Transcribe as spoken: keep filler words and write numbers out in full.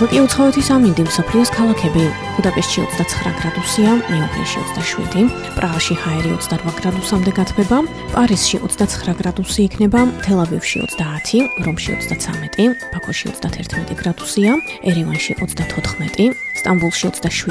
ახლა კი უცხოეთის ამინდი მსოფლიოს ქალაქები. ბუდაპეშტში ოცდაცხრა გრადუსია, მიუნხენში ოცდაშვიდი, პრაღაში ჰაერი ოცდარვა გრადუსამდე გათბება, პარიზში ოცდაცხრა გრადუსი იქნება, თელ-ავივში ოცდაათი, რომში ოცდაცამეტი, ბაქოში ოცდათერთმეტი გრადუსია, ერევანში ოცდათოთხმეტი, სტამბოლში ოცდაშვიდი